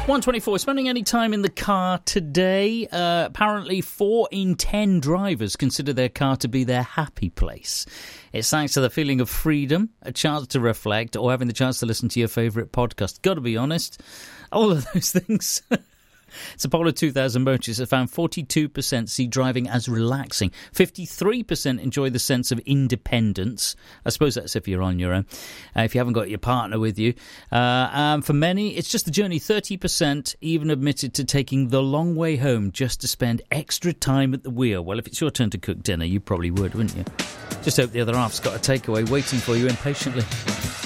124, spending any time in the car today. Apparently 4 in 10 drivers consider their car to be their happy place. It's thanks to the feeling of freedom, a chance to reflect, or having the chance to listen to your favourite podcast. Got to be honest, all of those things. It's Apollo 2000 motorists have found 42% see driving as relaxing. 53% enjoy the sense of independence. I suppose that's if you're on your own, if you haven't got your partner with you. For many, it's just the journey. 30% even admitted to taking the long way home just to spend extra time at the wheel. Well, if it's your turn to cook dinner, you probably would, wouldn't you? Just hope the other half's got a takeaway waiting for you impatiently.